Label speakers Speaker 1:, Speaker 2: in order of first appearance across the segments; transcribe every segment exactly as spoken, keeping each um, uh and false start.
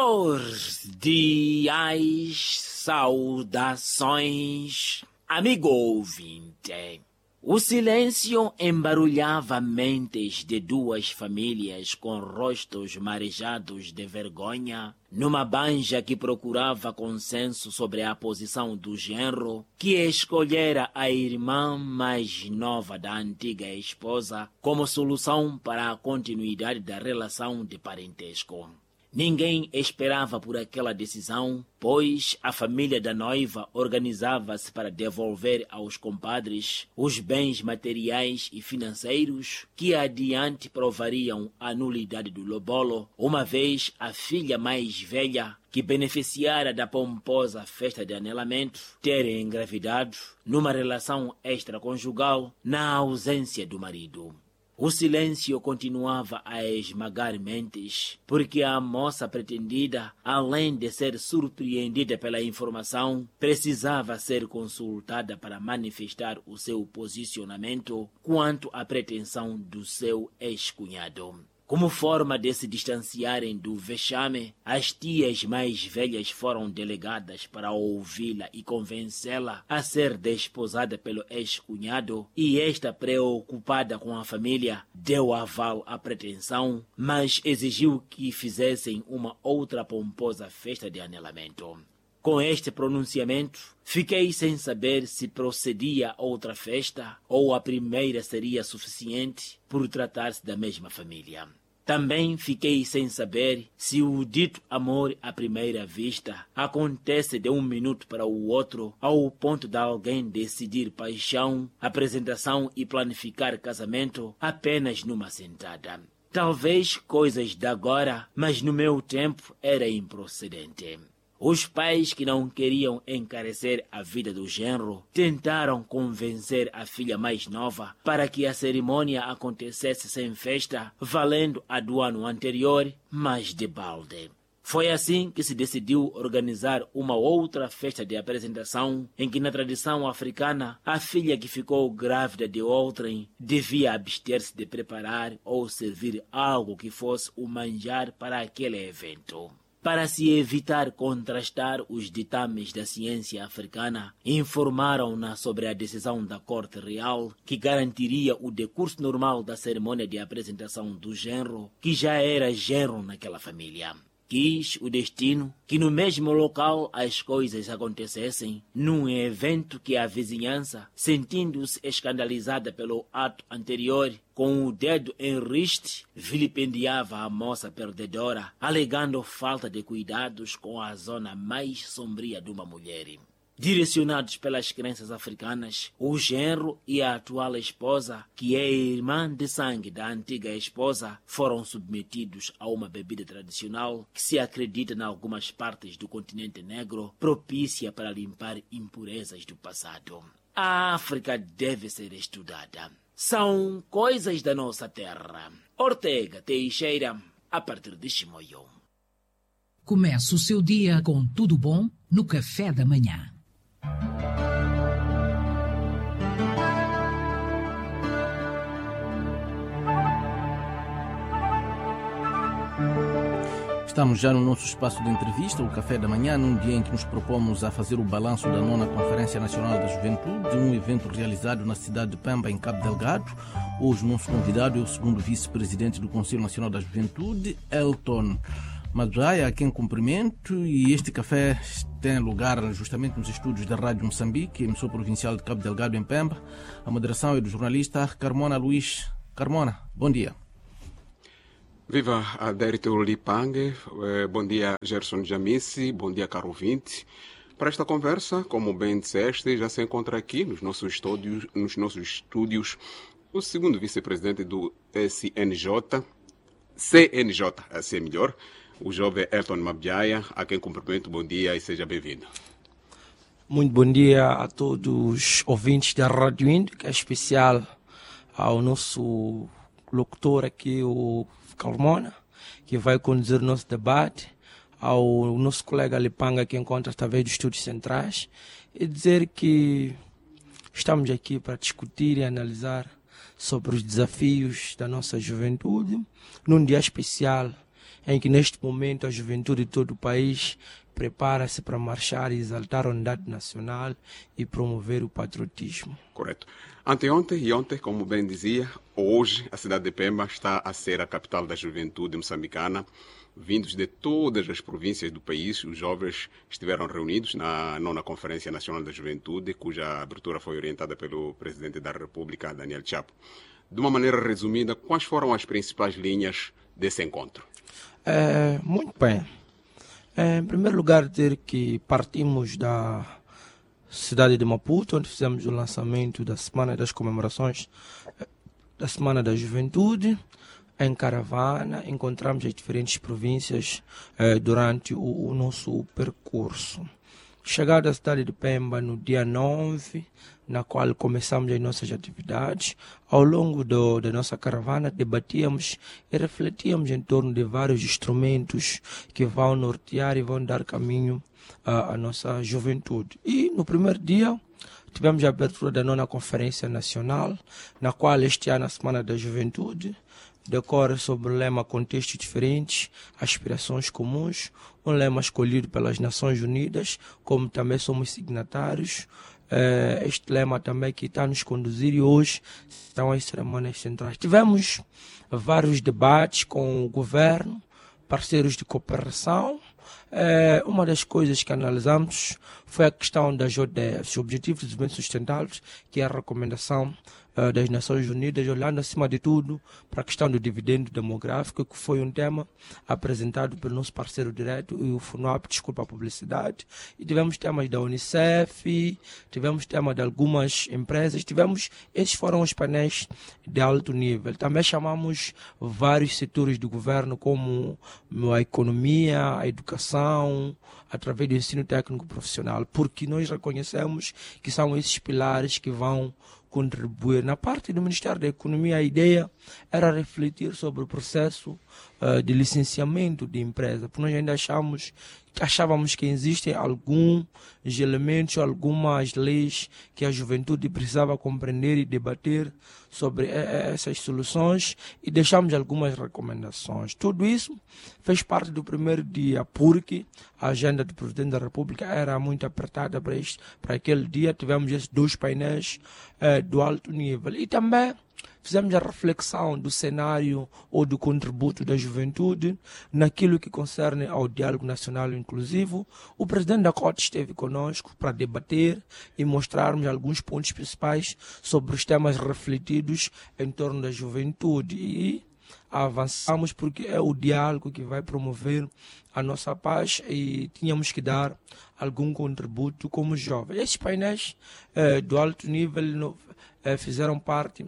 Speaker 1: Cordiais saudações, amigo ouvinte. O silêncio embarulhava mentes de duas famílias com rostos marejados de vergonha, numa banja que procurava consenso sobre a posição do genro, que escolhera a irmã mais nova da antiga esposa como solução para a continuidade da relação de parentesco. Ninguém esperava por aquela decisão, pois a família da noiva organizava-se para devolver aos compadres os bens materiais e financeiros que adiante provariam a nulidade do lobolo, uma vez a filha mais velha, que beneficiara da pomposa festa de anelamento, ter engravidado numa relação extraconjugal na ausência do marido. O silêncio continuava a esmagar mentes, porque a moça pretendida, além de ser surpreendida pela informação, precisava ser consultada para manifestar o seu posicionamento quanto à pretensão do seu ex-cunhado. Como forma de se distanciarem do vexame, as tias mais velhas foram delegadas para ouvi-la e convencê-la a ser desposada pelo ex-cunhado, e esta, preocupada com a família, deu aval à pretensão, mas exigiu que fizessem uma outra pomposa festa de anelamento. Com este pronunciamento, fiquei sem saber se procedia outra festa ou a primeira seria suficiente por tratar-se da mesma família. Também fiquei sem saber se o dito amor à primeira vista acontece de um minuto para o outro ao ponto de alguém decidir paixão, apresentação e planificar casamento apenas numa sentada. Talvez coisas de agora, mas no meu tempo era improcedente. Os pais, que não queriam encarecer a vida do genro, tentaram convencer a filha mais nova para que a cerimônia acontecesse sem festa, valendo a do ano anterior, mas de balde. Foi assim que se decidiu organizar uma outra festa de apresentação, em que, na tradição africana, a filha que ficou grávida de outrem devia abster-se de preparar ou servir algo que fosse o manjar para aquele evento. Para se evitar contrastar os ditames da ciência africana, informaram-na sobre a decisão da Corte Real, que garantiria o decurso normal da cerimônia de apresentação do genro, que já era genro naquela família. Quis o destino que no mesmo local as coisas acontecessem, num evento que a vizinhança, sentindo-se escandalizada pelo ato anterior, com o dedo em riste, vilipendiava a moça perdedora, alegando falta de cuidados com a zona mais sombria de uma mulher. Direcionados pelas crenças africanas, o genro e a atual esposa, que é irmã de sangue da antiga esposa, foram submetidos a uma bebida tradicional que se acredita em algumas partes do continente negro, propícia para limpar impurezas do passado. A África deve ser estudada. São coisas da nossa terra. Ortega Teixeira, a partir de Chimoio.
Speaker 2: Comece o seu dia com tudo bom no café da manhã.
Speaker 3: Estamos já no nosso espaço de entrevista, o Café da Manhã, num dia em que nos propomos a fazer o balanço da nona Conferência Nacional da Juventude, um evento realizado na cidade de Pemba, em Cabo Delgado. Hoje, nosso convidado é o segundo vice-presidente do Conselho Nacional da Juventude, Elton Madzaia, a quem cumprimento, e este café tem lugar justamente nos estúdios da Rádio Moçambique, emissora provincial de Cabo Delgado, em Pemba. A moderação é do jornalista Carmona Luís. Carmona, bom dia.
Speaker 4: Viva Adérito Lipangue, bom dia Gerson Jamissi, bom dia caro ouvinte. Para esta conversa, como bem disseste, já se encontra aqui nos nossos estúdios, nos nossos estúdios o segundo vice-presidente do S N J, C N J, assim é melhor, o jovem Elton Madzaia, a quem cumprimento, bom dia e seja bem-vindo.
Speaker 5: Muito bom dia a todos os ouvintes da Rádio Índica, especial ao nosso locutor aqui, o Carmona, que vai conduzir o nosso debate, ao nosso colega Lipanga, que encontra através dos estúdios centrais, e dizer que estamos aqui para discutir e analisar sobre os desafios da nossa juventude, num dia especial em que neste momento a juventude de todo o país prepara-se para marchar e exaltar a unidade nacional e promover o patriotismo.
Speaker 4: Correto. Anteontem e ontem, como bem dizia, hoje a cidade de Pemba está a ser a capital da juventude moçambicana. Vindos de todas as províncias do país, os jovens estiveram reunidos na nona Conferência Nacional da Juventude, cuja abertura foi orientada pelo Presidente da República, Daniel Chapo. De uma maneira resumida, quais foram as principais linhas desse encontro?
Speaker 5: É, muito bem. É, em primeiro lugar, dizer que partimos da cidade de Maputo, onde fizemos o lançamento da Semana das Comemorações da Semana da Juventude. Em caravana, encontramos as diferentes províncias eh, durante o, o nosso percurso. Chegada à cidade de Pemba no dia nove, na qual começamos as nossas atividades, ao longo do, da nossa caravana debatíamos e refletíamos em torno de vários instrumentos que vão nortear e vão dar caminho à, à nossa juventude. E no primeiro dia tivemos a abertura da nona Conferência Nacional, na qual este ano a Semana da Juventude decorre sobre o lema Contextos Diferentes, Aspirações Comuns, um lema escolhido pelas Nações Unidas, como também somos signatários. Este lema também que está a nos conduzir e hoje estão as cerimônias centrais. Tivemos vários debates com o governo, parceiros de cooperação. Uma das coisas que analisamos foi a questão das O D Fs, Objetivos de Desenvolvimento Sustentáveis, que é a recomendação das Nações Unidas, olhando acima de tudo para a questão do dividendo demográfico, que foi um tema apresentado pelo nosso parceiro direto, e o FUNAP, desculpa a publicidade, e tivemos temas da Unicef, tivemos temas de algumas empresas, tivemos, esses foram os painéis de alto nível. Também chamamos vários setores do governo, como a economia, a educação, através do ensino técnico profissional, porque nós reconhecemos que são esses pilares que vão contribuir. Na parte do Ministério da Economia, a ideia era refletir sobre o processo uh, de licenciamento de empresa, porque nós ainda achamos, achávamos que existem alguns elementos, algumas leis que a juventude precisava compreender e debater sobre essas soluções, e deixamos algumas recomendações. Tudo isso fez parte do primeiro dia, porque a agenda do Presidente da República era muito apertada para, este, para aquele dia. Tivemos esses dois painéis eh, do alto nível. E também fizemos a reflexão do cenário ou do contributo da juventude naquilo que concerne ao diálogo nacional inclusivo. O presidente da C O T esteve conosco para debater e mostrarmos alguns pontos principais sobre os temas refletidos em torno da juventude. E avançamos porque é o diálogo que vai promover a nossa paz e tínhamos que dar algum contributo como jovens. Esses painéis eh, do alto nível no, eh, fizeram parte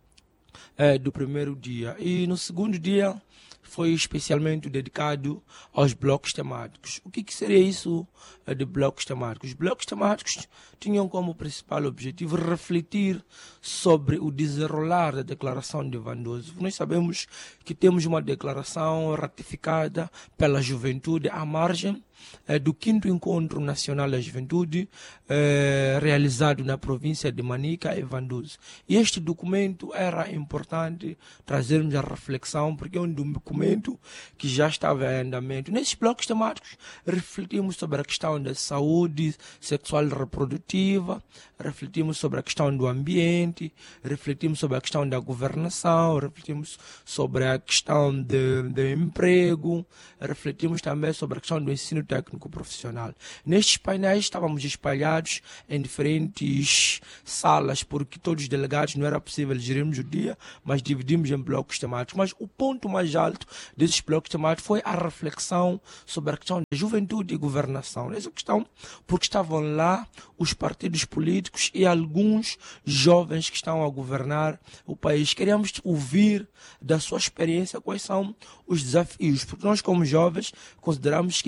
Speaker 5: É, do primeiro dia. E no segundo dia foi especialmente dedicado aos blocos temáticos. O que, que seria isso é, de blocos temáticos? Os blocos temáticos tinham como principal objetivo refletir sobre o desenrolar da declaração de Vandoso. Nós sabemos que temos uma declaração ratificada pela juventude à margem É, do quinto Encontro Nacional da Juventude, é, realizado na província de Manica e Vandoso. E este documento era importante trazermos a reflexão, porque é um documento que já estava em andamento. Nesses blocos temáticos, refletimos sobre a questão da saúde sexual e reprodutiva, refletimos sobre a questão do ambiente, refletimos sobre a questão da governação, refletimos sobre a questão de, de emprego, refletimos também sobre a questão do ensino técnico profissional. Nestes painéis estávamos espalhados em diferentes salas, porque todos os delegados não era possível gerirmos o dia, mas dividimos em blocos temáticos. Mas o ponto mais alto desses blocos temáticos foi a reflexão sobre a questão da juventude e governação. Essa questão, porque estavam lá os partidos políticos e alguns jovens que estão a governar o país. Queríamos ouvir da sua experiência quais são os desafios, porque nós, como jovens, consideramos que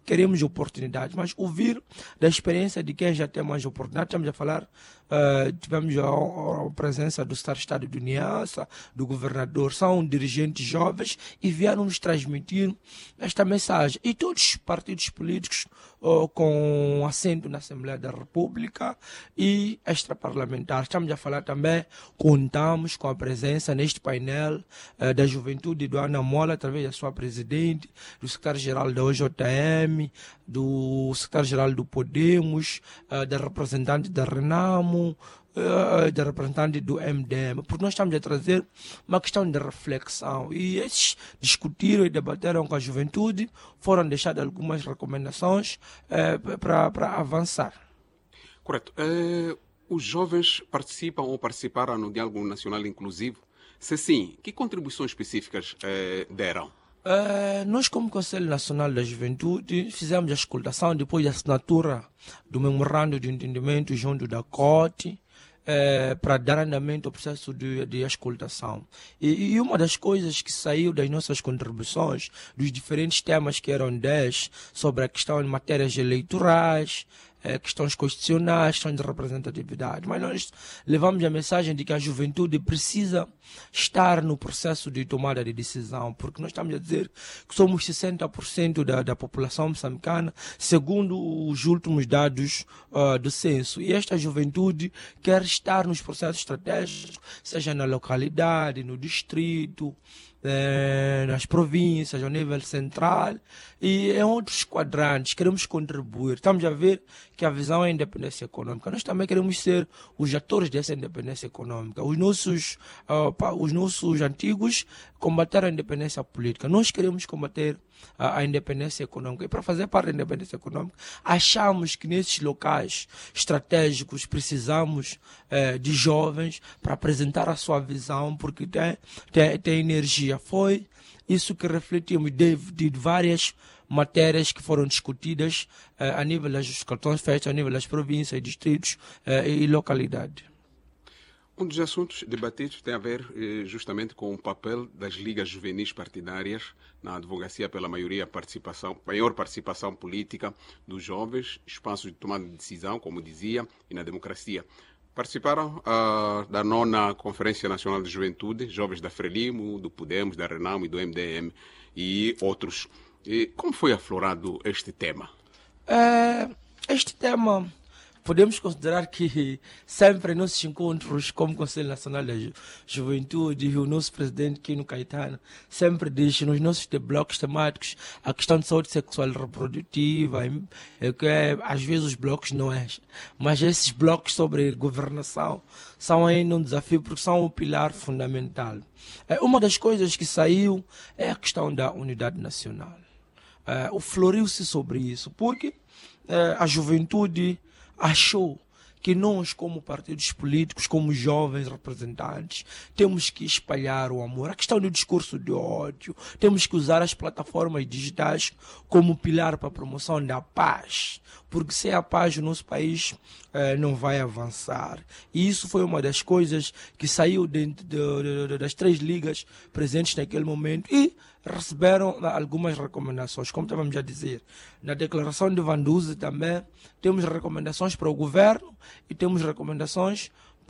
Speaker 5: queremos oportunidades, mas ouvir da experiência de quem já tem mais oportunidades. Estamos a falar, uh, tivemos a, a presença do Secretário de União, do governador, são dirigentes jovens e vieram nos transmitir esta mensagem. E todos os partidos políticos uh, com assento na Assembleia da República e extraparlamentar. Estamos a falar também, contamos com a presença neste painel uh, da Juventude do Ana Mola, através da sua presidente, do secretário-geral da O J M, do secretário-geral do Podemos, uh, da representante da Renamo, uh, da representante do M D M, porque nós estamos a trazer uma questão de reflexão e esses discutiram e debateram com a juventude, foram deixadas algumas recomendações uh, para avançar.
Speaker 4: Correto. Uh, os jovens participam ou participaram no Diálogo Nacional Inclusivo? Se sim, que contribuições específicas uh, deram?
Speaker 5: Uh, nós, como Conselho Nacional da Juventude, fizemos a escutação depois da assinatura do memorando de entendimento junto da C O T, uh, para dar andamento ao processo de, de escutação. E, e uma das coisas que saiu das nossas contribuições, dos diferentes temas que eram dez, sobre a questão de matérias eleitorais, É, questões constitucionais, questões de representatividade. Mas nós levamos a mensagem de que a juventude precisa estar no processo de tomada de decisão, porque nós estamos a dizer que somos sessenta por cento da, da população moçambicana, segundo os últimos dados uh, do censo. E esta juventude quer estar nos processos estratégicos, seja na localidade, no distrito, Eh, nas províncias, ao nível central e em outros quadrantes. Queremos contribuir. Estamos a ver que a visão é a independência econômica. Nós também queremos ser os atores dessa independência econômica. Os nossos, uh, os nossos antigos combateram a independência política. Nós queremos combater a, a independência econômica. E para fazer parte da independência econômica, achamos que nesses locais estratégicos precisamos eh, de jovens para apresentar a sua visão, porque tem, tem, tem energia. Foi isso que refletimos de, de várias matérias que foram discutidas eh, a nível das cartões feitos, a nível das províncias, distritos eh, e localidades.
Speaker 4: Um dos assuntos debatidos tem a ver eh, justamente com o papel das ligas juvenis partidárias na advocacia pela maioria participação, maior participação política dos jovens, espaços de tomada de decisão, como dizia, e na democracia. Participaram uh, da nona Conferência Nacional de Juventude, jovens da Frelimo, do Podemos, da Renamo e do M D M e outros. E como foi aflorado este tema?
Speaker 5: É, este tema, podemos considerar que sempre em nossos encontros como Conselho Nacional da Ju Juventude, o nosso presidente Quino Caetano sempre diz nos nossos blocos temáticos a questão de saúde sexual e reprodutiva, é que é, às vezes os blocos não é, mas esses blocos sobre governação são ainda um desafio porque são um pilar fundamental. É, uma das coisas que saiu é a questão da unidade nacional. É, o floriu-se sobre isso, porque é, a juventude achou que nós, como partidos políticos, como jovens representantes, temos que espalhar o amor. A questão do discurso de ódio, temos que usar as plataformas digitais como pilar para a promoção da paz, porque sem a paz o nosso país eh, não vai avançar. E isso foi uma das coisas que saiu dentro de, de, das três ligas presentes naquele momento e receberam algumas recomendações, como estávamos a dizer. Na declaração de Vanduzi também temos recomendações para o governo e temos recomendações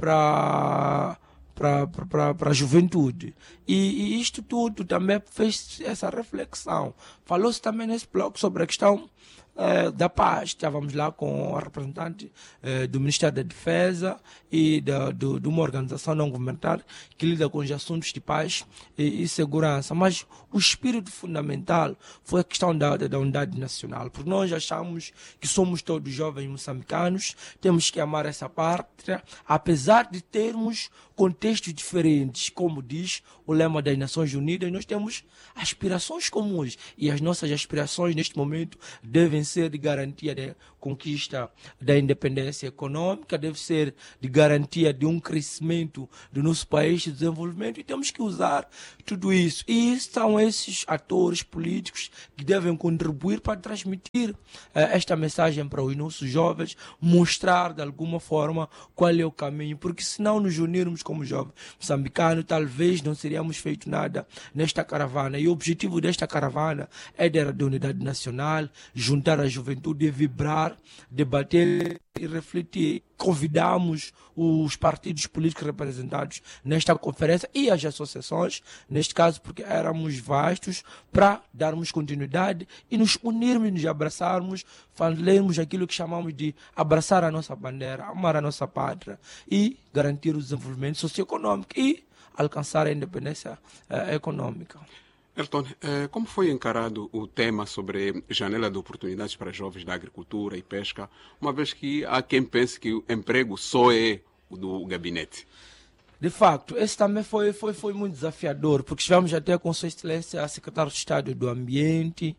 Speaker 5: para para para a juventude. E, e isto tudo também fez essa reflexão. Falou-se também nesse bloco sobre a questão eh, da paz. Estávamos lá com a representante eh, do Ministério da Defesa e da, do, de uma organização não governamental que lida com os assuntos de paz e, e segurança. Mas o espírito fundamental foi a questão da, da, da unidade nacional, porque nós achamos que somos todos jovens moçambicanos, temos que amar essa pátria, apesar de termos contextos diferentes, como diz o lema das Nações Unidas, nós temos aspirações comuns e as nossas aspirações neste momento devem ser de garantia da conquista da independência econômica, deve ser de garantia de um crescimento do nosso país, de desenvolvimento, e temos que usar tudo isso. E são esses atores políticos que devem contribuir para transmitir eh, esta mensagem para os nossos jovens, mostrar de alguma forma qual é o caminho, porque se não nos unirmos como jovens moçambicanos, talvez não teríamos feito nada nesta caravana. E o objetivo desta caravana é de unidade nacional, juntar a juventude, vibrar, debater e refletir. Convidamos os partidos políticos representados nesta conferência e as associações, neste caso porque éramos vastos, para darmos continuidade e nos unirmos, nos abraçarmos, falarmos aquilo que chamamos de abraçar a nossa bandeira, amar a nossa pátria e garantir o desenvolvimento socioeconômico e alcançar a independência eh, econômica.
Speaker 4: Elton, eh, como foi encarado o tema sobre janela de oportunidades para jovens da agricultura e pesca, uma vez que há quem pense que o emprego só é o do gabinete?
Speaker 5: De facto, esse também foi, foi, foi muito desafiador, porque estivemos até com Sua Excelência a Secretário de Estado do Ambiente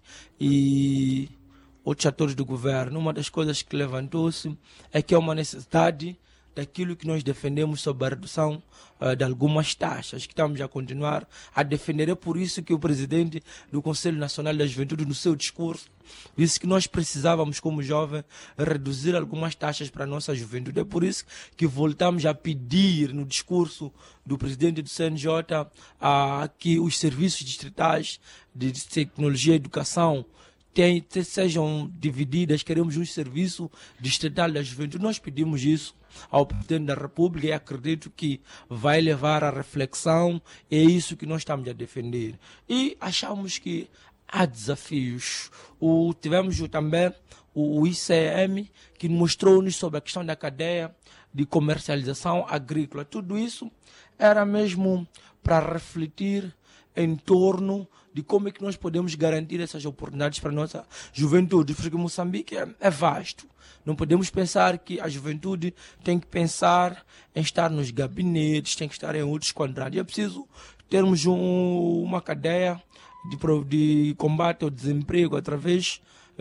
Speaker 5: e outros atores do governo. Uma das coisas que levantou-se é que é uma necessidade daquilo que nós defendemos sobre a redução uh, de algumas taxas, que estamos a continuar a defender. É por isso que o presidente do Conselho Nacional da Juventude, no seu discurso, disse que nós precisávamos, como jovens, reduzir algumas taxas para a nossa juventude. É por isso que voltamos a pedir no discurso do presidente do C N J uh, que os serviços distritais de tecnologia e educação Tem, te, sejam divididas. Queremos um serviço distrital da juventude. Nós pedimos isso ao presidente da República e acredito que vai levar à reflexão. É isso que nós estamos a defender. E achamos que há desafios. O, tivemos também o, o I C M, que mostrou-nos sobre a questão da cadeia de comercialização agrícola. Tudo isso era mesmo para refletir em torno de como é que nós podemos garantir essas oportunidades para a nossa juventude, porque Moçambique é, é vasto. Não podemos pensar que a juventude tem que pensar em estar nos gabinetes, tem que estar em outros quadrantes. É preciso termos um, uma cadeia de, de combate ao desemprego através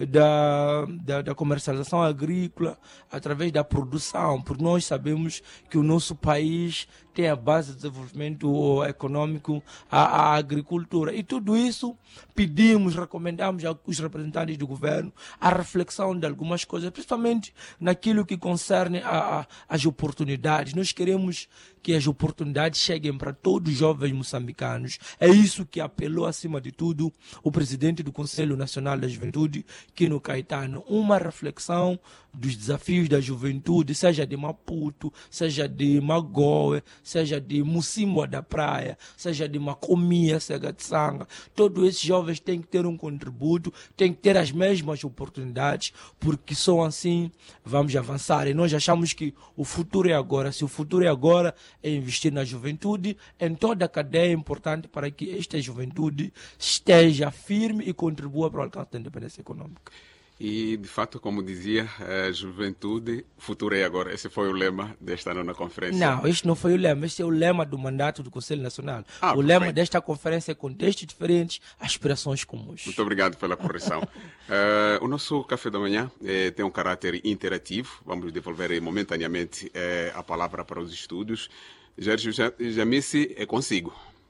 Speaker 5: Da, da, da comercialização agrícola, através da produção, porque nós sabemos que o nosso país tem a base de desenvolvimento econômico, a, a agricultura. E tudo isso pedimos, recomendamos aos representantes do governo a reflexão de algumas coisas, principalmente naquilo que concerne a, a, as oportunidades. Nós queremos que as oportunidades cheguem para todos os jovens moçambicanos. É isso que apelou, acima de tudo, o presidente do Conselho Nacional da Juventude, Quino Caetano. Uma reflexão dos desafios da juventude, seja de Maputo, seja de Magoe, seja de Mucimboa da Praia, seja de Macomia, seja de Sanga. Todos esses jovens têm que ter um contributo, têm que ter as mesmas oportunidades, porque só assim vamos avançar. E nós achamos que o futuro é agora. Se o futuro é agora, é investir na juventude, em toda a cadeia importante para que esta juventude esteja firme e contribua para o alcance da independência econômica.
Speaker 4: E, de fato, como dizia, a juventude, o futuro é agora. Esse foi o lema desta nona conferência.
Speaker 5: Não, este não foi o lema. Este é o lema do mandato do Conselho Nacional.
Speaker 4: Ah,
Speaker 5: o lema desta conferência é contextos diferentes, aspirações comuns.
Speaker 4: Muito obrigado pela correção. uh, o nosso café da manhã eh, tem um caráter interativo. Vamos devolver momentaneamente eh, a palavra para os estúdios. Sérgio Jamissi, é consigo.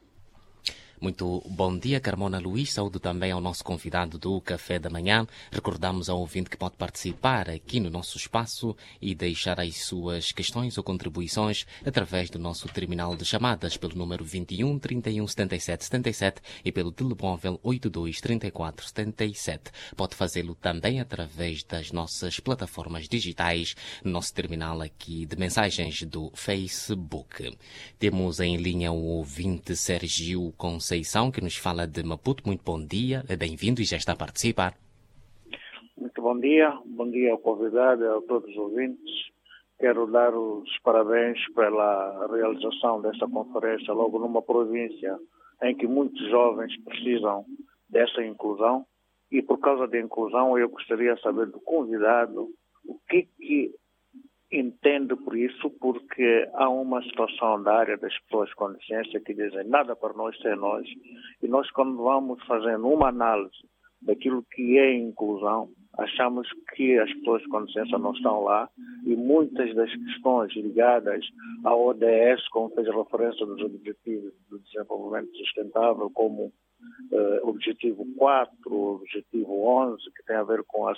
Speaker 6: Muito bom dia, Carmona Luís. Saúdo também ao nosso convidado do Café da Manhã. Recordamos ao ouvinte que pode participar aqui no nosso espaço e deixar as suas questões ou contribuições através do nosso terminal de chamadas pelo número vinte e um, trinta e um, setenta e sete, setenta e sete e pelo telemóvel oitenta e dois, trinta e quatro, setenta e sete. Pode fazê-lo também através das nossas plataformas digitais, no nosso terminal aqui de mensagens do Facebook. Temos em linha o ouvinte Sergio Conceição, que nos fala de Maputo. Muito bom dia, é bem-vindo e já está a participar.
Speaker 7: Muito bom dia, bom dia ao convidado e a todos os ouvintes. Quero dar os parabéns pela realização desta conferência logo numa província em que muitos jovens precisam dessa inclusão, e por causa da inclusão eu gostaria de saber do convidado o que que entendo por isso, porque há uma situação da área das pessoas com deficiência que dizem nada para nós ser nós, e nós, quando vamos fazendo uma análise daquilo que é inclusão, achamos que as pessoas com deficiência não estão lá e muitas das questões ligadas à O D S, como fez referência nos Objetivos do Desenvolvimento Sustentável, como uh, Objetivo quatro, Objetivo onze, que tem a ver com a